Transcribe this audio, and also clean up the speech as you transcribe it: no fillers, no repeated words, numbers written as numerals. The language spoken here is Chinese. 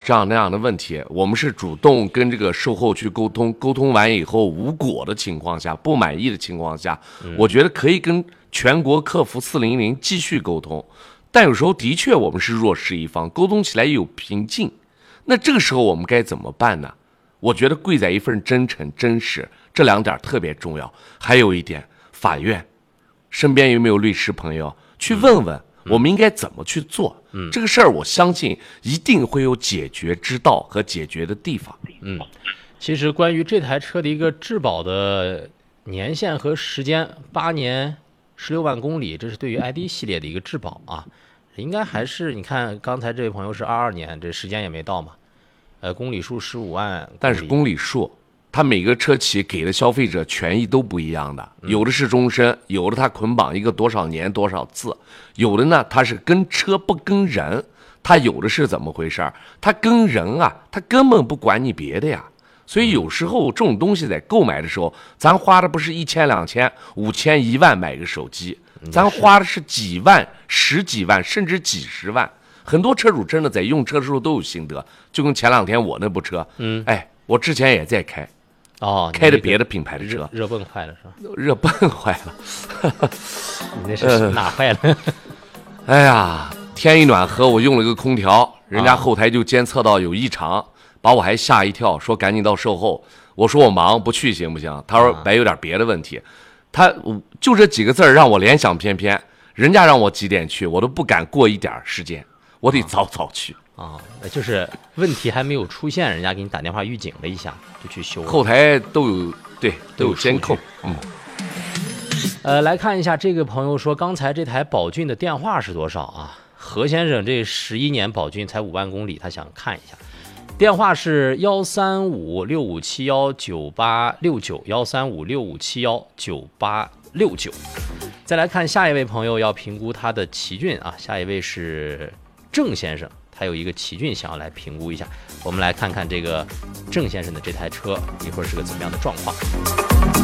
这样那样的问题，我们是主动跟这个售后去沟通，沟通完以后无果的情况下，不满意的情况下，我觉得可以跟全国客服400继续沟通。但有时候的确我们是弱势一方，沟通起来也有瓶颈。那这个时候我们该怎么办呢？我觉得贵在一份真诚、真实，这2点特别重要。还有一点，法院身边有没有律师朋友去问问？我们应该怎么去做？这个事儿我相信一定会有解决之道和解决的地方。 其实关于这台车的一个质保的年限和时间，8年16万公里，这是对于 ID 系列的一个质保啊，应该还是你看刚才这位朋友是22年，这时间也没到嘛，公里数15万公里， 但是公里数。它每个车企给的消费者权益都不一样的，有的是终身，有的它捆绑一个多少年多少次，有的呢它是跟车不跟人，它有的是怎么回事？它跟人啊，它根本不管你别的呀。所以有时候这种东西在购买的时候，咱花的不是1000、2000、5000、1万买个手机，咱花的是几万、10几万甚至几十万。很多车主真的在用车的时候都有心得，就跟前2天我那部车，我之前也在开。开的别的品牌的车， 热泵坏了是吧？ 热泵坏了， 你那是哪坏了？ 哎呀，天一暖和，我用了个空调，人家后台就监测到有异常，把我还吓一跳，说赶紧到售后。我说我忙不去行不行？他说白有点别的问题，他就这几个字让我联想翩翩。人家让我几点去，我都不敢过一点时间，我得早早去。 就是问题还没有出现，人家给你打电话预警了一下，就去修了。 后台都有监控。 来看一下这个朋友说，刚才这台宝骏的电话是多少啊？何先生这11年宝骏才5万公里，他想看一下，电话是13565719869，13565719869。再来看下一位朋友要评估他的奇骏啊，下一位是郑先生。还有一个奇骏想要来评估一下，我们来看看这个郑先生的这台车一会儿是个怎么样的状况。